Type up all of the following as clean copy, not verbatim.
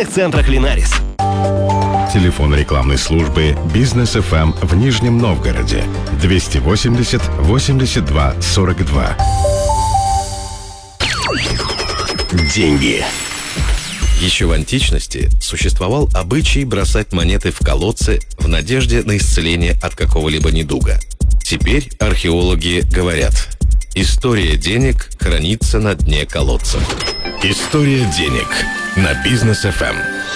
торговельных центрах «Линарис». Телефон рекламной службы «Бизнес ФМ» в Нижнем Новгороде 280 82 42. Деньги. Еще в античности существовал обычай бросать монеты в колодцы в надежде на исцеление от какого-либо недуга. Теперь археологи говорят: история денег хранится на дне колодца. История денег на Бизнес ФМ.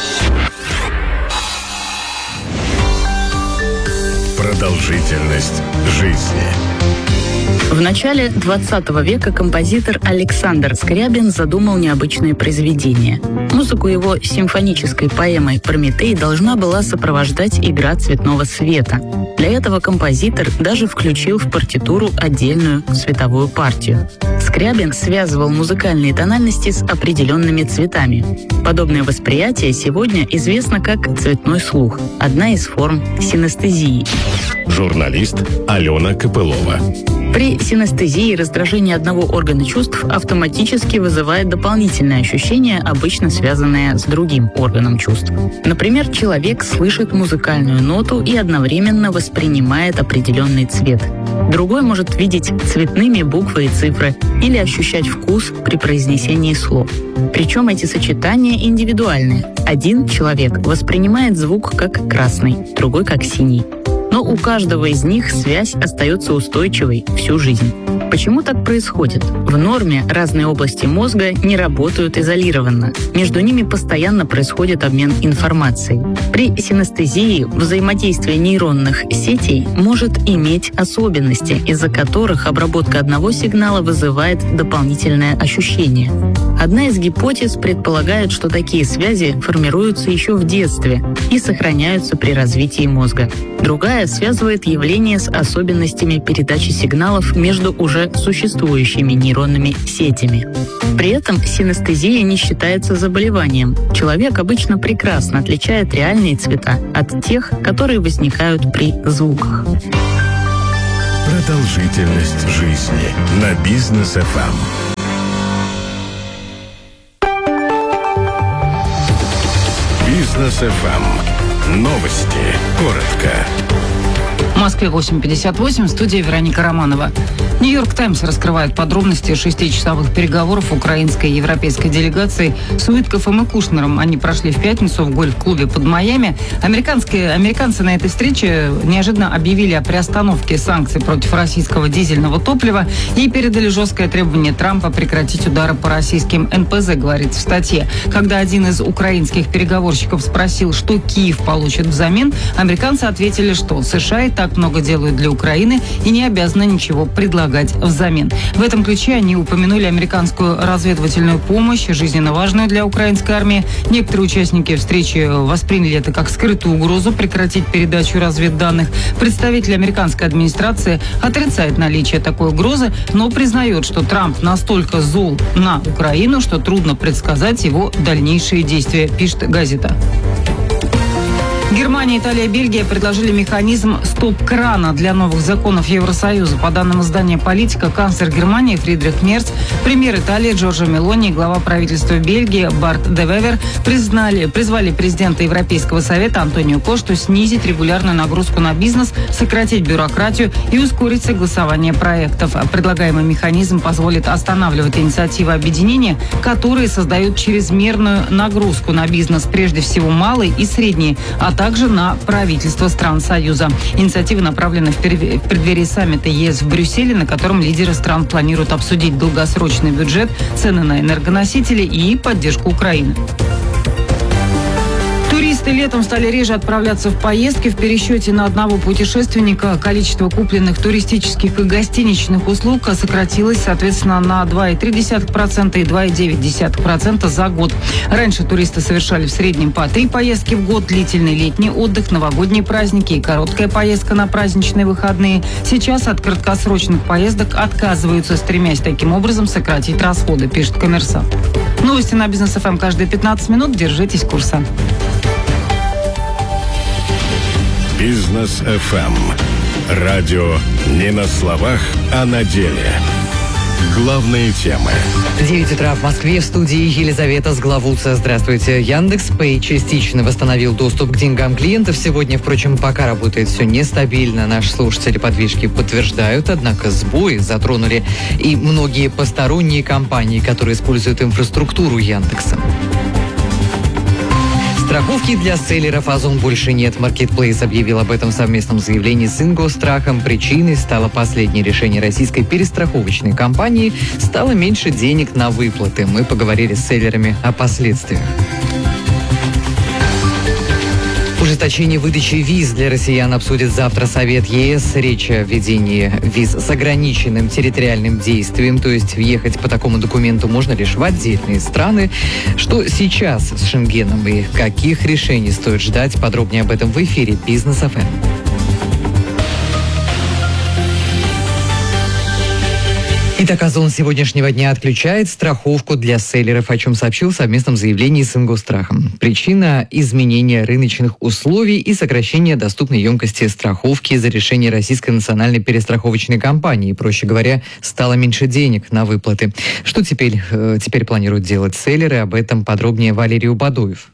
Продолжительность жизни. В начале 20 века композитор Александр Скрябин задумал необычное произведение. Музыку его симфонической поэмой «Прометей» должна была сопровождать игра цветного света. Для этого композитор даже включил в партитуру отдельную цветовую партию. Скрябин связывал музыкальные тональности с определенными цветами. Подобное восприятие сегодня известно как цветной слух, одна из форм синестезии. Журналист Алена Копылова. При синестезии раздражение одного органа чувств автоматически вызывает дополнительное ощущение, обычно связанное с другим органом чувств. Например, человек слышит музыкальную ноту и одновременно воспринимает определенный цвет. Другой может видеть цветными буквы и цифры или ощущать вкус при произнесении слов. Причем эти сочетания индивидуальны. Один человек воспринимает звук как красный, другой как синий. Но у каждого из них связь остается устойчивой всю жизнь. Почему так происходит? В норме разные области мозга не работают изолированно. Между ними постоянно происходит обмен информацией. При синестезии взаимодействие нейронных сетей может иметь особенности, из-за которых обработка одного сигнала вызывает дополнительное ощущение. Одна из гипотез предполагает, что такие связи формируются еще в детстве и сохраняются при развитии мозга. Другая связывает явление с особенностями передачи сигналов между уже существующими нейронными сетями. При этом синестезия не считается заболеванием. Человек обычно прекрасно отличает реальные цвета от тех, которые возникают при звуках. Продолжительность жизни на Бизнес ФМ. Бизнес ФМ. Новости. Коротко. В Москве 8:58, в студии Вероника Романова. «Нью-Йорк Таймс» раскрывает подробности 6-часовых переговоров украинской и европейской делегации с Уитковым и Кушнером. Они прошли в пятницу в гольф-клубе под Майами. Американцы на этой встрече неожиданно объявили о приостановке санкций против российского дизельного топлива и передали жесткое требование Трампа прекратить удары по российским НПЗ, говорится в статье. Когда один из украинских переговорщиков спросил, что Киев получит взамен, американцы ответили, что США и так много делают для Украины и не обязаны ничего предлагать взамен. В этом ключе они упомянули американскую разведывательную помощь, жизненно важную для украинской армии. Некоторые участники встречи восприняли это как скрытую угрозу прекратить передачу разведданных. Представитель американской администрации отрицает наличие такой угрозы, но признает, что Трамп настолько зол на Украину, что трудно предсказать его дальнейшие действия, пишет газета. Германия, Италия, Бельгия предложили механизм стоп-крана для новых законов Евросоюза. По данным издания «Политика», канцлер Германии Фридрих Мерц, премьер Италии Джорджо Мелони и глава правительства Бельгии Барт де Вевер призвали президента Европейского совета Антонио Кошту снизить регулярную нагрузку на бизнес, сократить бюрократию и ускорить согласование проектов. Предлагаемый механизм позволит останавливать инициативы объединения, которые создают чрезмерную нагрузку на бизнес, прежде всего малый и средний, а также на правительство стран Союза. Инициатива направлена в преддверии саммита ЕС в Брюсселе, на котором лидеры стран планируют обсудить долгосрочный бюджет, цены на энергоносители и поддержку Украины. Туристы летом стали реже отправляться в поездки. В пересчете на одного путешественника количество купленных туристических и гостиничных услуг сократилось, соответственно, на 2,3% и 2,9% за год. Раньше туристы совершали в среднем по 3 поездки в год, длительный летний отдых, новогодние праздники и короткая поездка на праздничные выходные. Сейчас от краткосрочных поездок отказываются, стремясь таким образом сократить расходы, пишет «Коммерсант». Новости на Бизнес ФМ каждые 15 минут. Держитесь курса. Бизнес ФМ. Радио не на словах, а на деле. Главные темы. 9 утра в Москве. В студии Елизавета Сглавуца. Здравствуйте. Яндекс.Пэй частично восстановил доступ к деньгам клиентов. Сегодня, впрочем, пока работает все нестабильно. Наши слушатели подвижки подтверждают. Однако сбои затронули и многие посторонние компании, которые используют инфраструктуру Яндекса. Страховки для селлеров Озон больше нет. Маркетплейс объявил об этом в совместном заявлении с Ингосстрахом. Причиной стало последнее решение российской перестраховочной компании. Стало меньше денег на выплаты. Мы поговорили с селлерами о последствиях. Ужесточение выдачи виз для россиян обсудит завтра Совет ЕС. Речь о введении виз с ограниченным территориальным действием, то есть въехать по такому документу можно лишь в отдельные страны. Что сейчас с Шенгеном и каких решений стоит ждать? Подробнее об этом в эфире Бизнес ФМ. Итак, Озон с сегодняшнего дня отключает страховку для селлеров, о чем сообщил в совместном заявлении с Ингосстрахом. Причина – изменения рыночных условий и сокращение доступной емкости страховки за решение Российской национальной перестраховочной компании. Проще говоря, стало меньше денег на выплаты. Что теперь планируют делать селлеры? Об этом подробнее Валерий Убадуев.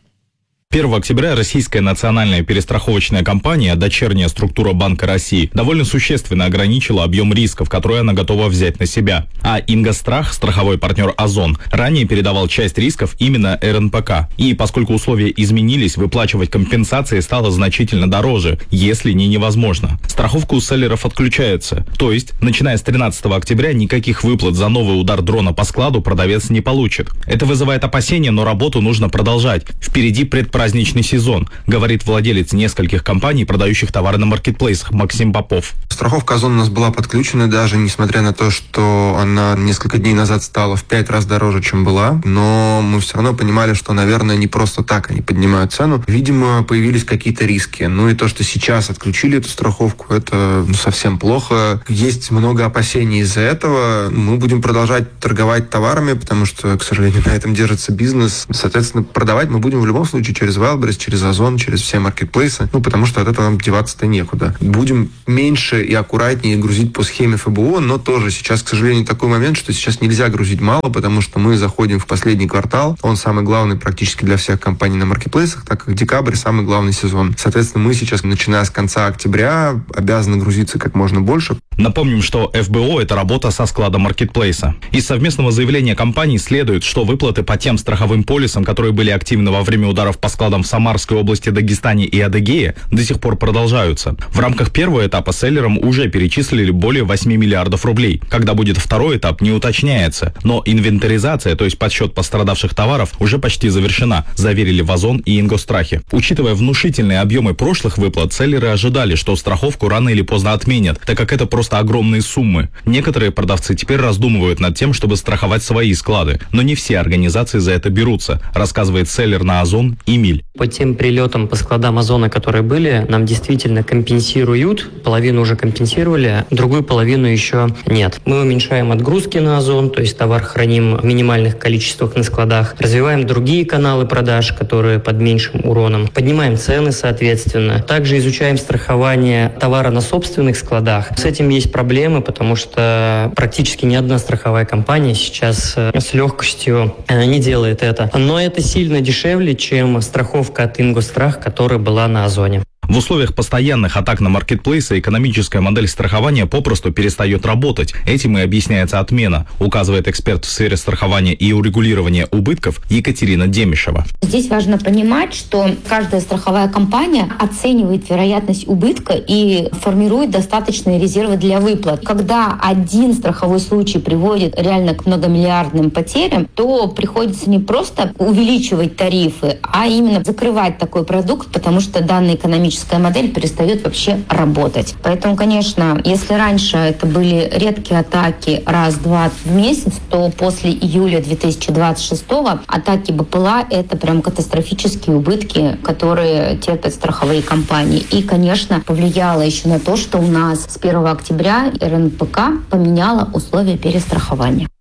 1 октября Российская национальная перестраховочная компания, дочерняя структура Банка России, довольно существенно ограничила объем рисков, которые она готова взять на себя. А Ингосстрах, страховой партнер Озон, ранее передавал часть рисков именно РНПК. И поскольку условия изменились, выплачивать компенсации стало значительно дороже, если не невозможно. Страховка у селлеров отключается. То есть, начиная с 13 октября, никаких выплат за новый удар дрона по складу продавец не получит. Это вызывает опасения, но работу нужно продолжать. Впереди праздничный сезон, говорит владелец нескольких компаний, продающих товары на маркетплейсах, Максим Попов. Страховка Озон у нас была подключена, даже несмотря на то, что она несколько дней назад стала в 5 раз дороже, чем была. Но мы все равно понимали, что, наверное, не просто так они поднимают цену. Видимо, появились какие-то риски. Ну и то, что сейчас отключили эту страховку, это совсем плохо. Есть много опасений из-за этого. Мы будем продолжать торговать товарами, потому что, к сожалению, на этом держится бизнес. Соответственно, продавать мы будем в любом случае через Wildberries, через Озон, через все маркетплейсы, потому что от этого нам деваться-то некуда. Будем меньше и аккуратнее грузить по схеме ФБО, но тоже сейчас, к сожалению, такой момент, что сейчас нельзя грузить мало, потому что мы заходим в последний квартал, он самый главный практически для всех компаний на маркетплейсах, так как декабрь самый главный сезон. Соответственно, мы сейчас, начиная с конца октября, обязаны грузиться как можно больше. Напомним, что ФБО – это работа со склада маркетплейса. Из совместного заявления компаний следует, что выплаты по тем страховым полисам, которые были активны во время ударов по складам в Самарской области, Дагестане и Адыгее, до сих пор продолжаются. В рамках первого этапа селлерам уже перечислили более 8 миллиардов рублей. Когда будет второй этап, не уточняется. Но инвентаризация, то есть подсчет пострадавших товаров, уже почти завершена, заверили в Озон и Ингосстрахе. Учитывая внушительные объемы прошлых выплат, селлеры ожидали, что страховку рано или поздно отменят, так как это просто огромные суммы. Некоторые продавцы теперь раздумывают над тем, чтобы страховать свои склады, но не все организации за это берутся, рассказывает селлер на Озон Эмиль. По тем прилетам по складам Озона, которые были, нам действительно компенсируют. Половину уже компенсировали, другую половину еще нет. Мы уменьшаем отгрузки на Озон, то есть товар храним в минимальных количествах на складах. Развиваем другие каналы продаж, которые под меньшим уроном. Поднимаем цены, соответственно. Также изучаем страхование товара на собственных складах. С этим есть проблемы, потому что практически ни одна страховая компания сейчас с легкостью не делает это. Но это сильно дешевле, чем страховка от Ингосстрах, которая была на Озоне. В условиях постоянных атак на маркетплейсы экономическая модель страхования попросту перестает работать. Этим и объясняется отмена, указывает эксперт в сфере страхования и урегулирования убытков Екатерина Демишева. Здесь важно понимать, что каждая страховая компания оценивает вероятность убытка и формирует достаточные резервы для выплат. Когда один страховой случай приводит реально к многомиллиардным потерям, то приходится не просто увеличивать тарифы, а именно закрывать такой продукт, потому что данная экономическая модель перестает вообще работать. Поэтому, конечно, если раньше это были редкие атаки раз-два в месяц, то после июля 2026 атаки БПЛА — это прям катастрофические убытки, которые терпят страховые компании. И, конечно, повлияло еще на то, что у нас с 1 октября РНПК поменяла условия перестрахования.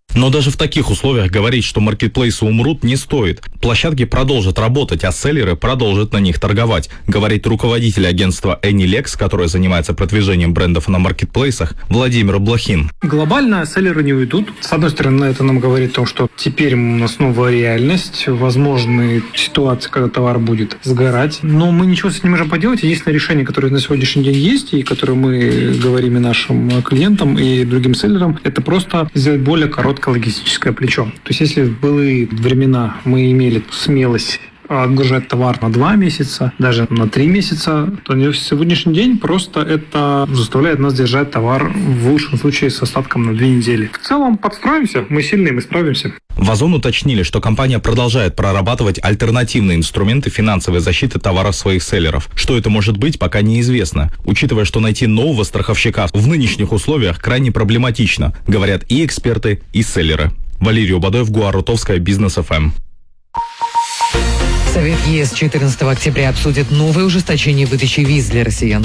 Но даже в таких условиях говорить, что маркетплейсы умрут, не стоит. Площадки продолжат работать, а селлеры продолжат на них торговать, говорит руководитель агентства AnyLex, которое занимается продвижением брендов на маркетплейсах, Владимир Блохин. Глобально селлеры не уйдут. С одной стороны, это нам говорит о том, что теперь у нас новая реальность, возможны ситуации, когда товар будет сгорать. Но мы ничего с этим не можем поделать. Единственное решение, которое на сегодняшний день есть, и которое мы говорим и нашим клиентам, и другим селлерам, это просто сделать более короткое логистическое плечо. То есть, если в былые времена мы имели смелость отгружать товар на 2 месяца, даже на 3 месяца, то в сегодняшний день просто это заставляет нас держать товар в лучшем случае с остатком на 2 недели. В целом подстроимся, мы сильные, мы справимся. В Озон уточнили, что компания продолжает прорабатывать альтернативные инструменты финансовой защиты товаров своих селлеров. Что это может быть, пока неизвестно, учитывая, что найти нового страховщика в нынешних условиях крайне проблематично, говорят и эксперты, и селлеры. Валерий Убадоев, Гуа Рутовская, Бизнес ФМ. Совет ЕС 14 октября обсудит новое ужесточение выдачи виз для россиян.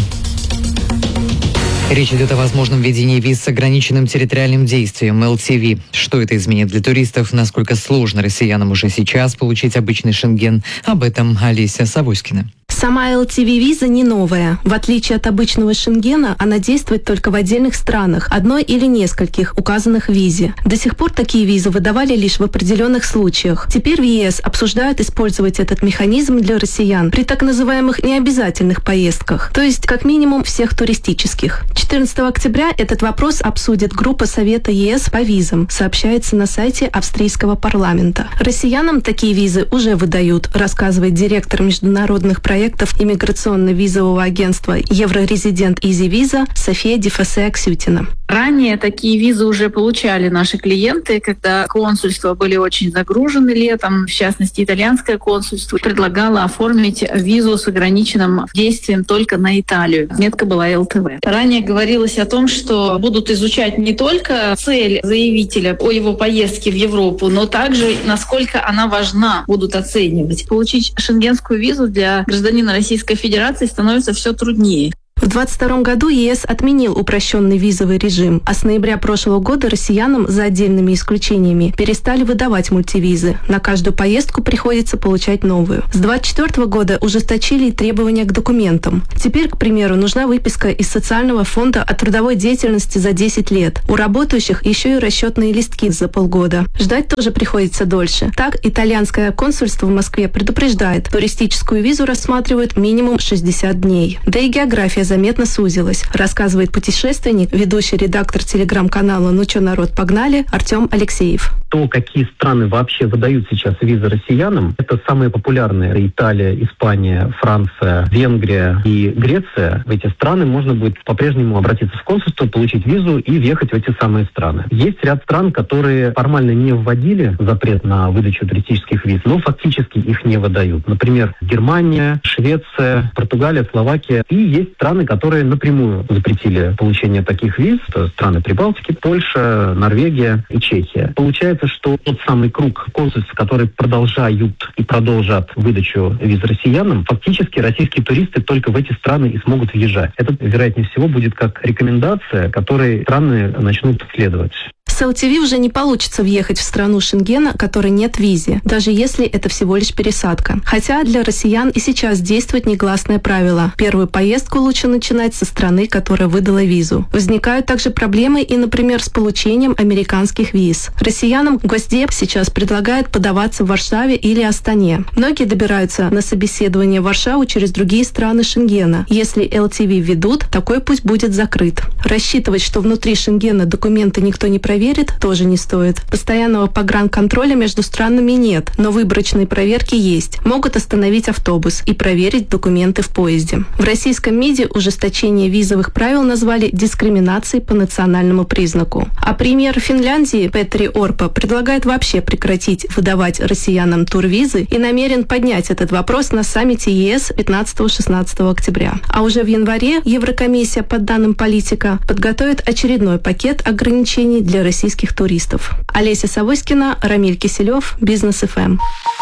Речь идет о возможном введении виз с ограниченным территориальным действием, LTV. Что это изменит для туристов, насколько сложно россиянам уже сейчас получить обычный Шенген? Об этом Олеся Савоськина. Сама LTV-виза не новая. В отличие от обычного Шенгена, она действует только в отдельных странах, одной или нескольких, указанных в визе. До сих пор такие визы выдавали лишь в определенных случаях. Теперь в ЕС обсуждают использовать этот механизм для россиян при так называемых необязательных поездках, то есть как минимум всех туристических. 14 октября этот вопрос обсудит группа Совета ЕС по визам, сообщается на сайте австрийского парламента. Россиянам такие визы уже выдают, рассказывает директор международных проектов иммиграционно-визового агентства Еврорезидент Изи-Виза София Дефасе-Аксютина. Ранее такие визы уже получали наши клиенты, когда консульства были очень загружены летом. В частности, итальянское консульство предлагало оформить визу с ограниченным действием только на Италию. Метка была ЛТВ. Ранее говорилось о том, что будут изучать не только цель заявителя о его поездке в Европу, но также насколько она важна, будут оценивать. Получить шенгенскую визу для гражданина Российской Федерации становится все труднее. В 2022 году ЕС отменил упрощенный визовый режим, а с ноября прошлого года россиянам, за отдельными исключениями, перестали выдавать мультивизы. На каждую поездку приходится получать новую. С 2024 года ужесточили требования к документам. Теперь, к примеру, нужна выписка из социального фонда о трудовой деятельности за 10 лет. У работающих еще и расчетные листки за полгода. Ждать тоже приходится дольше. Так, итальянское консульство в Москве предупреждает, туристическую визу рассматривают минимум 60 дней. Да и география заметно сузилась, рассказывает путешественник, ведущий редактор телеграм-канала «Ну чё, народ, погнали» Артем Алексеев. То, какие страны вообще выдают сейчас визы россиянам, это самые популярные: Италия, Испания, Франция, Венгрия и Греция. В эти страны можно будет по-прежнему обратиться в консульство, получить визу и въехать в эти самые страны. Есть ряд стран, которые формально не вводили запрет на выдачу туристических виз, но фактически их не выдают. Например, Германия, Швеция, Португалия, Словакия. И есть страны, которые напрямую запретили получение таких виз. Это страны Прибалтики, Польша, Норвегия и Чехия. Получается, что тот самый круг консульств, которые продолжают и продолжат выдачу виз россиянам, фактически российские туристы только в эти страны и смогут въезжать. Это, вероятнее всего, будет как рекомендация, которой страны начнут следовать. С LTV уже не получится въехать в страну Шенгена, которой нет визы, даже если это всего лишь пересадка. Хотя для россиян и сейчас действует негласное правило. Первую поездку лучше начинать со страны, которая выдала визу. Возникают также проблемы и, например, с получением американских виз. Россиянам Госдеп сейчас предлагает подаваться в Варшаве или Астане. Многие добираются на собеседование в Варшаву через другие страны Шенгена. Если LTV введут, такой путь будет закрыт. Рассчитывать, что внутри Шенгена документы никто не проверит, тоже не стоит. Постоянного погранконтроля между странами нет, но выборочные проверки есть. Могут остановить автобус и проверить документы в поезде. В российском МИДе ужесточение визовых правил назвали дискриминацией по национальному признаку. А премьер Финляндии Петри Орпо предлагает вообще прекратить выдавать россиянам турвизы и намерен поднять этот вопрос на саммите ЕС 15-16 октября. А уже в январе Еврокомиссия, по данным Политика, подготовит очередной пакет ограничений для российских туристов. Олеся Савоськина, Рамиль Киселев, Бизнес ФМ.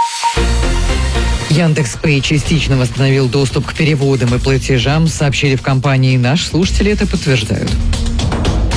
Яндекс.Пэй частично восстановил доступ к переводам и платежам, сообщили в компании «Наш». Слушатели это подтверждают.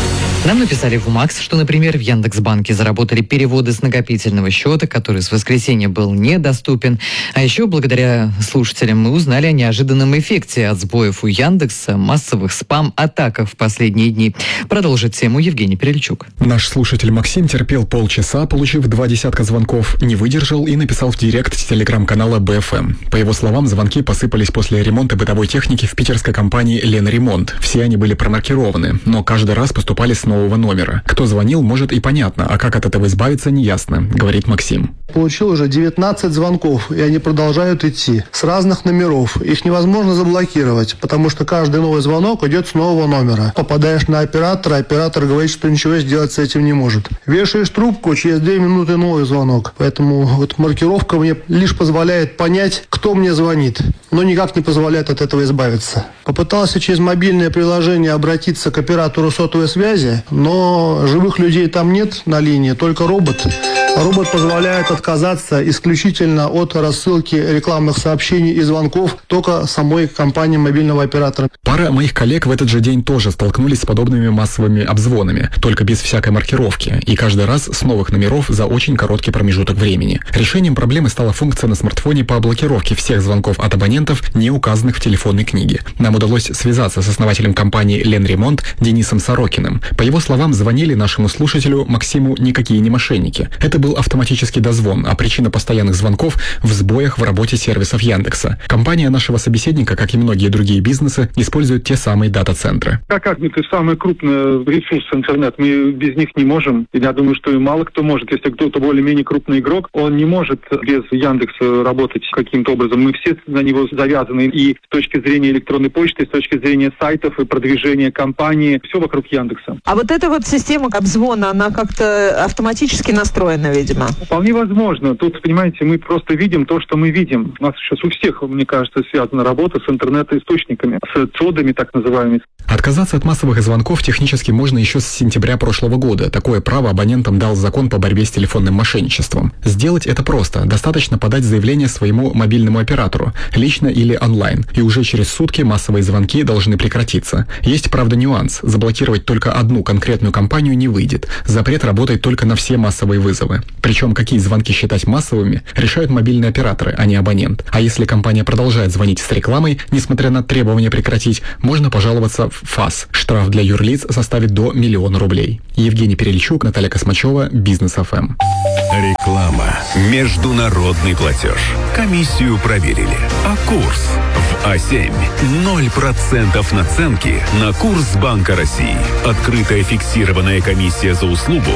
Нам написали в УМАКС, что, например, в Яндекс.Банке заработали переводы с накопительного счета, который с воскресенья был недоступен. А еще, благодаря слушателям, мы узнали о неожиданном эффекте от сбоев у Яндекса, массовых спам-атаках в последние дни. Продолжит тему Евгений Перельчук. Наш слушатель Максим терпел полчаса, получив 20 звонков, не выдержал и написал в директ телеграм-канала БФМ. По его словам, звонки посыпались после ремонта бытовой техники в питерской компании «Ленремонт». Все они были промаркированы, но каждый раз поступали с нового номера. Кто звонил, может и понятно, а как от этого избавиться, неясно, говорит Максим. Получил уже 19 звонков, и они продолжают идти. С разных номеров. Их невозможно заблокировать, потому что каждый новый звонок идет с нового номера. Попадаешь на оператора, оператор говорит, что ничего сделать с этим не может. Вешаешь трубку, через 2 минуты новый звонок. Поэтому вот маркировка мне лишь позволяет понять, кто мне звонит, но никак не позволяет от этого избавиться. Попытался через мобильное приложение обратиться к оператору сотовой связи, но живых людей там нет на линии, только робот. Робот позволяет отказаться исключительно от рассылки рекламных сообщений и звонков только самой компании мобильного оператора. Пара моих коллег в этот же день тоже столкнулись с подобными массовыми обзвонами, только без всякой маркировки, и каждый раз с новых номеров за очень короткий промежуток времени. Решением проблемы стала функция на смартфоне по блокировке всех звонков от абонентов, не указанных в телефонной книге. Нам удалось связаться с основателем компании «Ленремонт» Денисом Сорокиным. По его словам, звонили нашему слушателю Максиму никакие не мошенники. Это был автоматический дозвон, а причина постоянных звонков в сбоях в работе сервисов Яндекса. Компания нашего собеседника, как и многие другие бизнесы, использует те самые дата-центры. Как это самый крупный ресурс интернет, мы без них не можем. Я думаю, что и мало кто может. Если кто-то более-менее крупный игрок, он не может без Яндекса работать каким-то образом. Мы все на него завязаны и с точки зрения электронной почты, и с точки зрения сайтов и продвижения компании. Все вокруг Яндекса. А вот эта вот система обзвона, она как-то автоматически настроена, видимо? Вполне возможно. Тут, понимаете, мы просто видим то, что мы видим. У нас сейчас у всех, мне кажется, связана работа с интернет-источниками, с ЦОДами так называемыми. Отказаться от массовых звонков технически можно еще с сентября прошлого года. Такое право абонентам дал закон по борьбе с телефонным мошенничеством. Сделать это просто. Достаточно подать заявление своему мобильному оператору, лично или онлайн. И уже через сутки массовые звонки должны прекратиться. Есть, правда, нюанс. Заблокировать только одну конкретную компанию не выйдет. Запрет работает только на все массовые вызовы. Причем какие звонки считать массовыми, решают мобильные операторы, а не абонент. А если компания продолжает звонить с рекламой, несмотря на требования прекратить, можно пожаловаться в ФАС. Штраф для юрлиц составит до 1 000 000 рублей. Евгений Перельчук, Наталья Космачева, Бизнес ФМ. Реклама. Международный платеж. Комиссию проверили. А курс в А7. 0% наценки на курс Банка России. Открытая фиксированная комиссия за услугу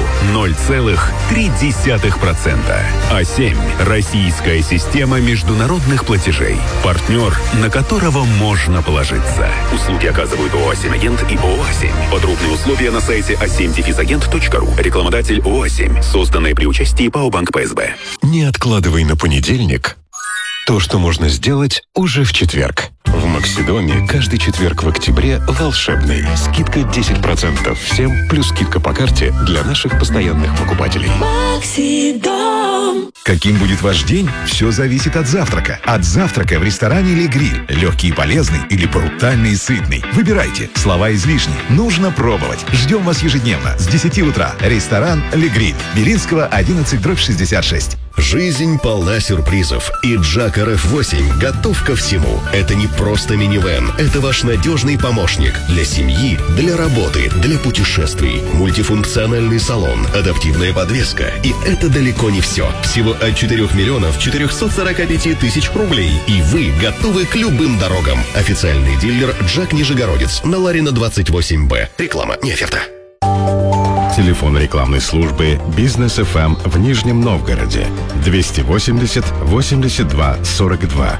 0,3%. А7. Российская система международных платежей. Партнер, на которого можно положиться. Услуги оказывают ООО «А7-агент» и ООО «А7». Подробные условия на сайте a7-agent.ru. Рекламодатель ООО «А7». Созданное при участии ПАО «Банк ПСБ». Не откладывай на понедельник то, что можно сделать уже в четверг. В Максидоме каждый четверг в октябре волшебный. Скидка 10% всем, плюс скидка по карте для наших постоянных покупателей. Максидом. Каким будет ваш день? Все зависит от завтрака. От завтрака в ресторане «Ле Гриль». Легкий и полезный или брутальный и сытный. Выбирайте. Слова излишни. Нужно пробовать. Ждем вас ежедневно с 10 утра. Ресторан «Ле Гриль». Белинского, 11/66. Жизнь полна сюрпризов, и Джак RF8 готов ко всему. Это не просто минивэн, это ваш надежный помощник для семьи, для работы, для путешествий. Мультифункциональный салон, адаптивная подвеска. И это далеко не все. Всего от 4 445 000 рублей. И вы готовы к любым дорогам. Официальный дилер Джак Нижегородец на Ларина 28Б. Реклама, не оферта. Телефон рекламной службы «Бизнес ФМ» в Нижнем Новгороде 280 82 42.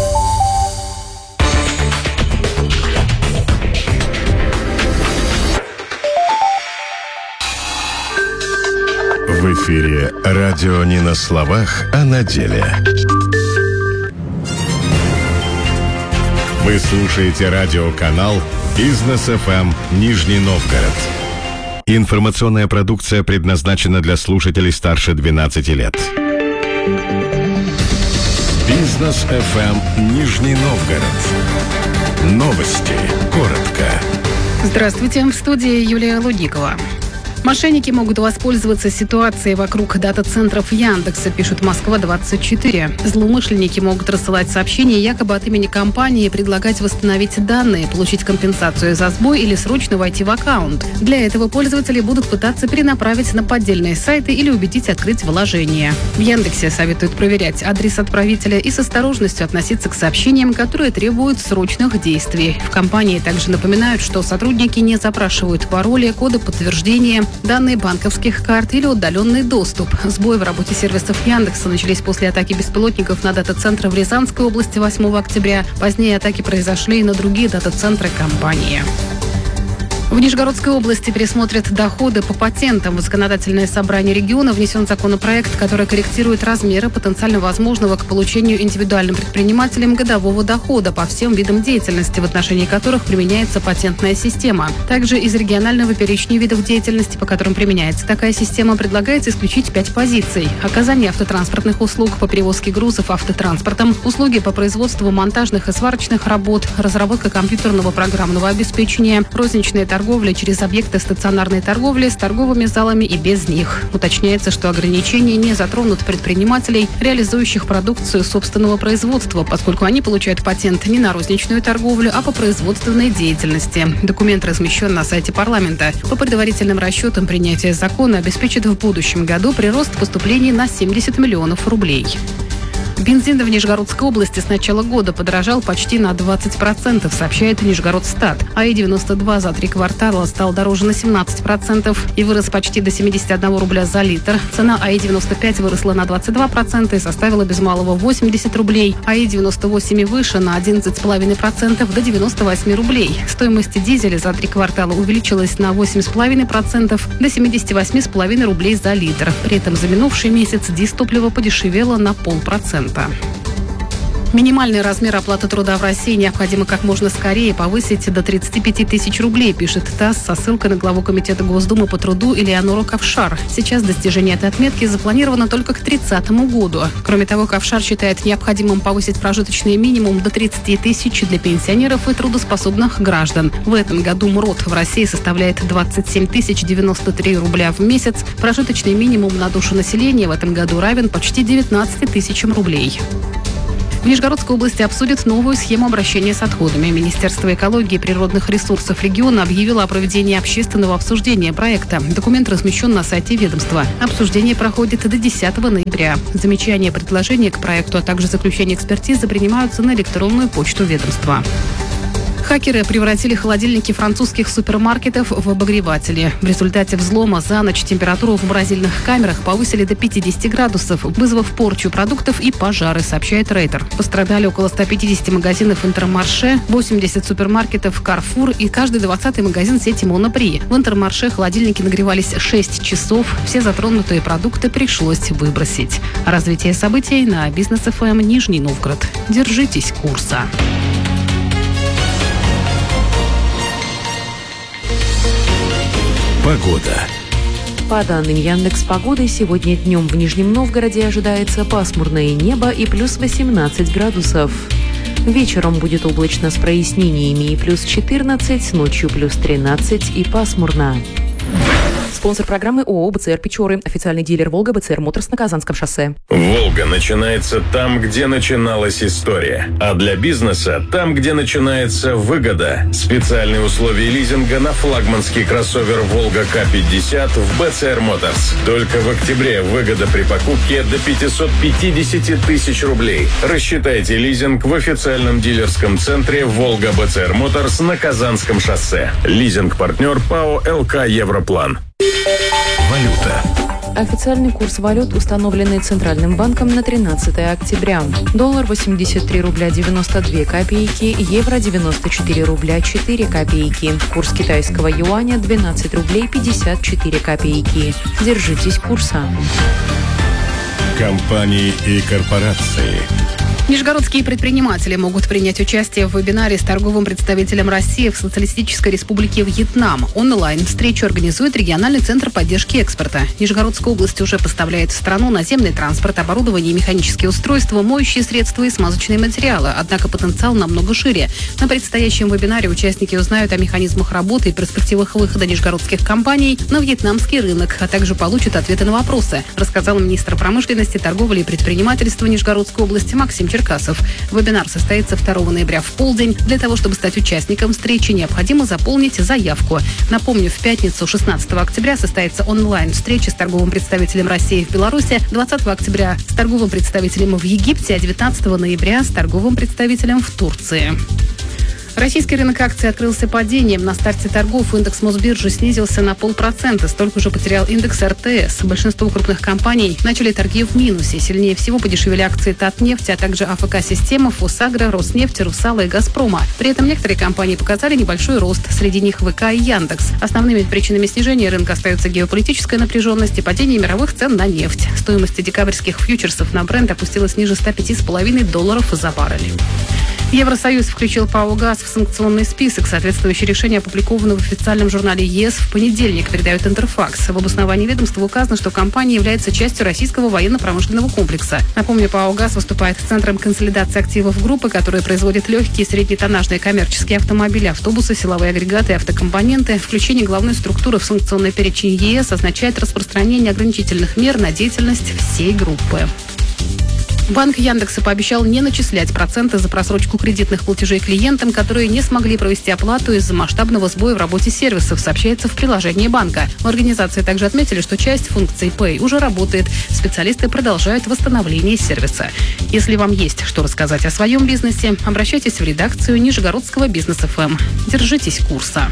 В эфире радио не на словах, а на деле. Вы слушаете радиоканал «Бизнес ФМ» Нижний Новгород. Информационная продукция предназначена для слушателей старше 12 лет. Бизнес ФМ Нижний Новгород. Новости. Коротко. Здравствуйте. В студии Юлия Лудникова. Мошенники могут воспользоваться ситуацией вокруг дата-центров Яндекса, пишет Москва-24. Злоумышленники могут рассылать сообщения якобы от имени компании, предлагать восстановить данные, получить компенсацию за сбой или срочно войти в аккаунт. Для этого пользователи будут пытаться перенаправить на поддельные сайты или убедить открыть вложения. В Яндексе советуют проверять адрес отправителя и с осторожностью относиться к сообщениям, которые требуют срочных действий. В компании также напоминают, что сотрудники не запрашивают пароли, коды подтверждения, данные банковских карт или удаленный доступ. Сбои в работе сервисов Яндекса начались после атаки беспилотников на дата-центры в Рязанской области 8 октября. Позднее атаки произошли и на другие дата-центры компании. В Нижегородской области пересмотрят доходы по патентам. В законодательное собрание региона внесен законопроект, который корректирует размеры потенциально возможного к получению индивидуальным предпринимателям годового дохода по всем видам деятельности, в отношении которых применяется патентная система. Также из регионального перечня видов деятельности, по которым применяется такая система, предлагается исключить 5 позиций: оказание автотранспортных услуг по перевозке грузов автотранспортом, услуги по производству монтажных и сварочных работ, разработка компьютерного программного обеспечения, розничная торговля через объекты стационарной торговли с торговыми залами и без них. Уточняется, что ограничения не затронут предпринимателей, реализующих продукцию собственного производства, поскольку они получают патент не на розничную торговлю, а по производственной деятельности. Документ размещен на сайте парламента. По предварительным расчетам, принятие закона обеспечит в будущем году прирост поступлений на 70 миллионов рублей. Бензин в Нижегородской области с начала года подорожал почти на 20%, сообщает Нижегородстат. АИ-92 за 3 квартала стал дороже на 17% и вырос почти до 71 рубля за литр. Цена АИ-95 выросла на 22% и составила без малого 80 рублей. АИ-98 выше на 11,5% до 98 рублей. Стоимость дизеля за 3 квартала увеличилась на 8,5% до 78,5 рублей за литр. При этом за минувший месяц дизтопливо подешевело на 0,5%. Минимальный размер оплаты труда в России необходимо как можно скорее повысить до 35 тысяч рублей, пишет ТАСС со ссылкой на главу Комитета Госдумы по труду Элеонору Ковшар. Сейчас достижение этой отметки запланировано только к 30 году. Кроме того, Ковшар считает необходимым повысить прожиточный минимум до 30 тысяч для пенсионеров и трудоспособных граждан. В этом году МРОТ в России составляет 27 093 рубля в месяц. Прожиточный минимум на душу населения в этом году равен почти 19 тысячам рублей. В Нижегородской области обсудят новую схему обращения с отходами. Министерство экологии и природных ресурсов региона объявило о проведении общественного обсуждения проекта. Документ размещен на сайте ведомства. Обсуждение проходит до 10 ноября. Замечания и предложения к проекту, а также заключение экспертизы принимаются на электронную почту ведомства. Хакеры превратили холодильники французских супермаркетов в обогреватели. В результате взлома за ночь температуру в морозильных камерах повысили до 50 градусов, вызвав порчу продуктов и пожары, сообщает Рейтер. Пострадали около 150 магазинов Интермарше, 80 супермаркетов Carrefour и каждый 20-й магазин сети Monoprix. В Интермарше холодильники нагревались 6 часов. Все затронутые продукты пришлось выбросить. Развитие событий на Бизнес ФМ Нижний Новгород. Держитесь курса. Погода. По данным Яндекс.Погоды, сегодня днем в Нижнем Новгороде ожидается пасмурное небо и плюс 18 градусов. Вечером будет облачно с прояснениями и плюс 14, ночью плюс 13 и пасмурно. Спонсор программы ООО «БЦР Печоры», официальный дилер «Волга», БЦР Моторс на Казанском шоссе. «Волга» начинается там, где начиналась история. А для бизнеса там, где начинается выгода. Специальные условия лизинга на флагманский кроссовер «Волга К-50» в БЦР Моторс. Только в октябре выгода при покупке до 550 тысяч рублей. Рассчитайте лизинг в официальном дилерском центре «Волга БЦР Моторс» на Казанском шоссе. Лизинг-партнер ПАО «ЛК Европлан». Валюта. Официальный курс валют, установленный Центральным банком на 13 октября. Доллар 83 рубля 92 копейки, евро 94 рубля 4 копейки. Курс китайского юаня 12 рублей 54 копейки. Держитесь курса. Компании и корпорации. Нижегородские предприниматели могут принять участие в вебинаре с торговым представителем России в Социалистической Республике Вьетнам. Онлайн-встречу организует региональный центр поддержки экспорта. Нижегородская область уже поставляет в страну наземный транспорт, оборудование, механические устройства, моющие средства и смазочные материалы. Однако потенциал намного шире. На предстоящем вебинаре участники узнают о механизмах работы и перспективах выхода нижегородских компаний на вьетнамский рынок, а также получат ответы на вопросы, рассказал министр промышленности, торговли и предпринимательства Нижегородской области Максим Черкасов. Вебинар состоится 2 ноября в полдень. Для того, чтобы стать участником встречи, необходимо заполнить заявку. Напомню, в пятницу 16 октября состоится онлайн-встреча с торговым представителем России в Беларуси, 20 октября с торговым представителем в Египте, а 19 ноября с торговым представителем в Турции. Российский рынок акций открылся падением. На старте торгов индекс Мосбиржи снизился на 0,5%. Столько же потерял индекс РТС. Большинство крупных компаний начали торги в минусе. Сильнее всего подешевели акции Татнефти, а также АФК-система, Фосагро, Роснефть, Русала и Газпрома. При этом некоторые компании показали небольшой рост. Среди них ВК и Яндекс. Основными причинами снижения рынка остаются геополитическая напряженность и падение мировых цен на нефть. Стоимость декабрьских фьючерсов на Брент опустилась ниже $105,5 за баррель. Евросоюз включил ПАО «ГАЗ» в санкционный список. Соответствующее решение опубликовано в официальном журнале ЕС в понедельник, передает Интерфакс. В обосновании ведомства указано, что компания является частью российского военно-промышленного комплекса. Напомню, ПАО «ГАЗ» выступает центром консолидации активов группы, которая производит легкие и среднетоннажные коммерческие автомобили, автобусы, силовые агрегаты и автокомпоненты. Включение главной структуры в санкционный перечень ЕС означает распространение ограничительных мер на деятельность всей группы. Банк Яндекса пообещал не начислять проценты за просрочку кредитных платежей клиентам, которые не смогли провести оплату из-за масштабного сбоя в работе сервисов, сообщается в приложении банка. В организации также отметили, что часть функций Pay уже работает. Специалисты продолжают восстановление сервиса. Если вам есть что рассказать о своем бизнесе, обращайтесь в редакцию Нижегородского бизнес-ФМ. Держитесь курса.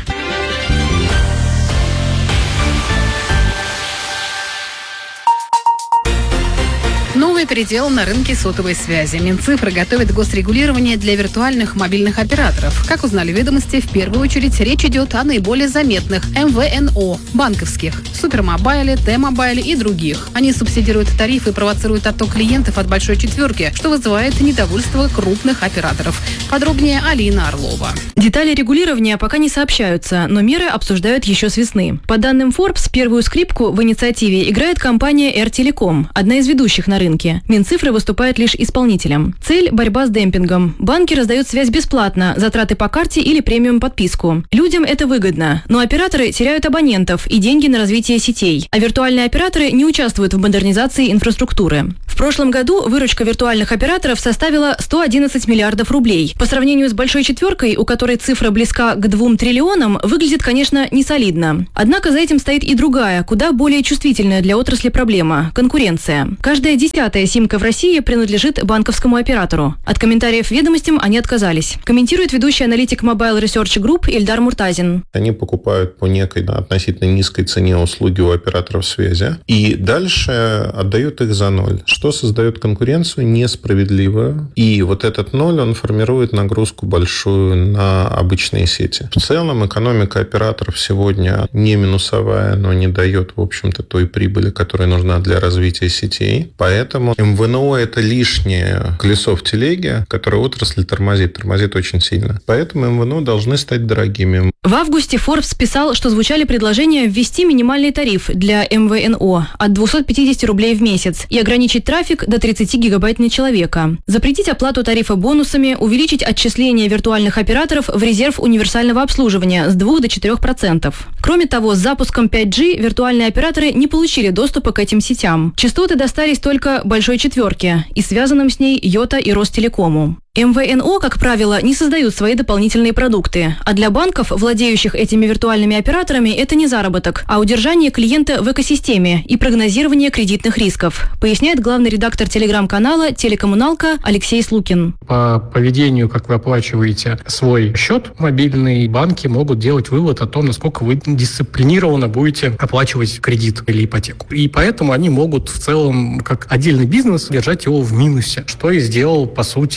Новый передел на рынке сотовой связи. Минцифры готовит госрегулирование для виртуальных мобильных операторов. Как узнали ведомости, в первую очередь речь идет о наиболее заметных МВНО, банковских, Супермобайле, Т-Мобайле и других. Они субсидируют тарифы и провоцируют отток клиентов от большой четверки, что вызывает недовольство крупных операторов. Подробнее Алина Орлова. Детали регулирования пока не сообщаются, но меры обсуждают еще с весны. По данным Forbes, первую скрипку в инициативе играет компания R-Telecom, одна из ведущих на рынке. Минцифры выступает лишь исполнителем. Цель – борьба с демпингом. Банки раздают связь бесплатно, затраты по карте или премиум-подписку. Людям это выгодно, но операторы теряют абонентов и деньги на развитие сетей, а виртуальные операторы не участвуют в модернизации инфраструктуры. В прошлом году выручка виртуальных операторов составила 111 миллиардов рублей. По сравнению с большой четверкой, у которой цифра близка к 2 триллионам, выглядит, конечно, не солидно. Однако за этим стоит и другая, куда более чувствительная для отрасли проблема – конкуренция. Каждая 10-я симка в России принадлежит банковскому оператору. От комментариев ведомостям они отказались. Комментирует ведущий аналитик Mobile Research Group Ильдар Муртазин. Они покупают по некой относительно низкой цене услуги у операторов связи и дальше отдают их за ноль, что создает конкуренцию несправедливую. И вот этот ноль, он формирует нагрузку большую на обычные сети. В целом экономика операторов сегодня не минусовая, но не дает, в общем-то, той прибыли, которая нужна для развития сетей. Поэтому МВНО – это лишнее колесо в телеге, которое отрасль тормозит очень сильно. Поэтому МВНО должны стать дорогими. В августе Forbes писал, что звучали предложения ввести минимальный тариф для МВНО от 250 рублей в месяц и ограничить трафик до 30 гигабайт на человека, запретить оплату тарифа бонусами, увеличить отчисления виртуальных операторов в резерв универсального обслуживания с 2 до 4%. Кроме того, с запуском 5G виртуальные операторы не получили доступа к этим сетям. Частоты достались только большой четверке и связанным с ней Йота и Ростелекому. МВНО, как правило, не создают свои дополнительные продукты, а для банков, владеющих этими виртуальными операторами, это не заработок, а удержание клиента в экосистеме и прогнозирование кредитных рисков, поясняет главный редактор телеграм-канала «Телекоммуналка» Алексей Слукин. По поведению, как вы оплачиваете свой счет мобильный, банки могут делать вывод о том, насколько вы дисциплинированно будете оплачивать кредит или ипотеку. И поэтому они могут в целом, как отдельный бизнес, держать его в минусе, что и сделал, по сути,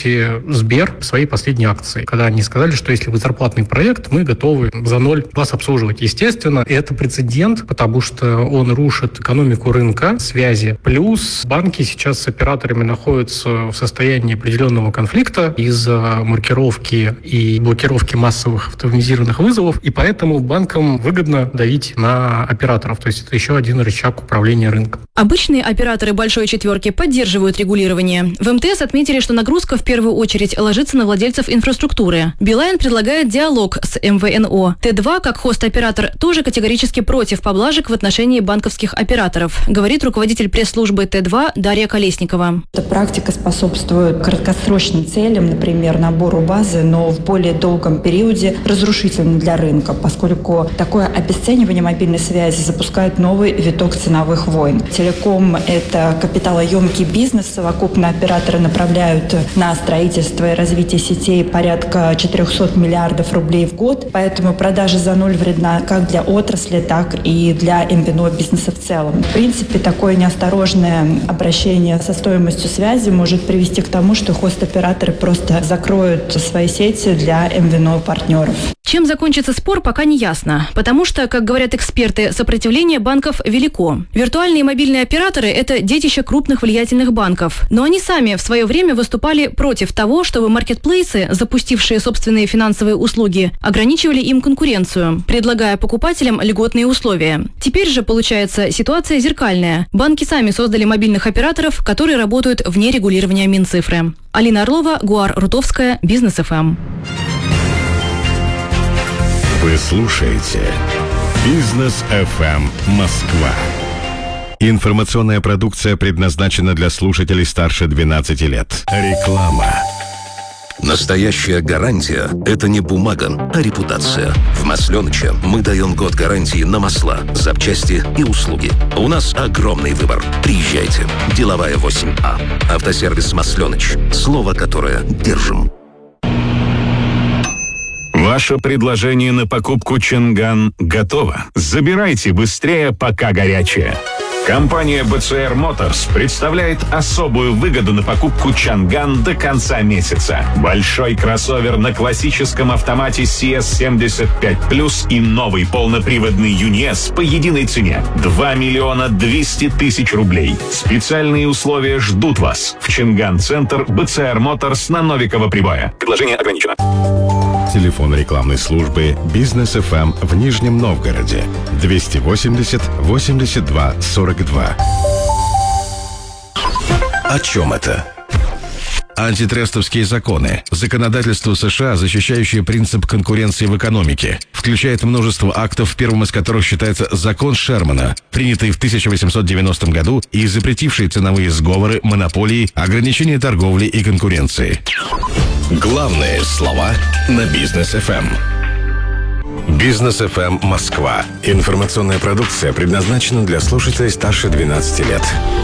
Сбер своей последней акции, когда они сказали, что если вы зарплатный проект, мы готовы за ноль вас обслуживать. Естественно, это прецедент, потому что он рушит экономику рынка, связи. Плюс банки сейчас с операторами находятся в состоянии определенного конфликта из-за маркировки и блокировки массовых автоматизированных вызовов, и поэтому банкам выгодно давить на операторов. То есть это еще один рычаг управления рынком. Обычные операторы большой четверки поддерживают регулирование. В МТС отметили, что нагрузка в первую очередь ложится на владельцев инфраструктуры. Билайн предлагает диалог с МВНО. Т2, как хост-оператор, тоже категорически против поблажек в отношении банковских операторов, говорит руководитель пресс-службы Т2 Дарья Колесникова. Эта практика способствует краткосрочным целям, например, набору базы, но в более долгом периоде разрушительно для рынка, поскольку такое обесценивание мобильной связи запускает новый виток ценовых войн. Телеком – это капиталоемкий бизнес. Совокупно операторы направляют на строительство и развитие сетей порядка 400 миллиардов рублей в год. Поэтому продажа за ноль вредна как для отрасли, так и для МВНО бизнеса в целом. В принципе, такое неосторожное обращение со стоимостью связи может привести к тому, что хост-операторы просто закроют свои сети для МВНО партнеров. Чем закончится спор, пока не ясно. Потому что, как говорят эксперты, сопротивление банков велико. Виртуальные мобильные операторы – это детище крупных влиятельных банков. Но они сами в свое время выступали против того, чтобы маркетплейсы, запустившие собственные финансовые услуги, ограничивали им конкуренцию, предлагая покупателям льготные условия. Теперь же, получается, ситуация зеркальная. Банки сами создали мобильных операторов, которые работают вне регулирования Минцифры. Алина Орлова, Гуар Рутовская, Бизнес ФМ. Вы слушаете Бизнес FM Москва. Информационная продукция предназначена для слушателей старше 12 лет. Реклама. Настоящая гарантия – это не бумага, а репутация. В «Масленыче» мы даем год гарантии на масла, запчасти и услуги. У нас огромный выбор. Приезжайте. Деловая 8А. Автосервис «Масленыч». Слово, которое держим. Ваше предложение на покупку Чанган готово. Забирайте быстрее, пока горячее. Компания BCR Motors представляет особую выгоду на покупку Чанган до конца месяца. Большой кроссовер на классическом автомате CS75+, и новый полноприводный ЮНИЭС по единой цене – 2 миллиона 200 тысяч рублей. Специальные условия ждут вас в Чанган-центр BCR Motors на Новикова Прибоя. Предложение ограничено. Телефон рекламной службы «Бизнес FM» в Нижнем Новгороде 280 82 42. О чем это? Антитрестовские законы. Законодательство США, защищающее принцип конкуренции в экономике, включает множество актов, первым из которых считается закон Шермана, принятый в 1890 году и запретивший ценовые сговоры, монополии, ограничения торговли и конкуренции. Главные слова на Бизнес FM. Бизнес FM Москва. Информационная продукция предназначена для слушателей старше 12 лет.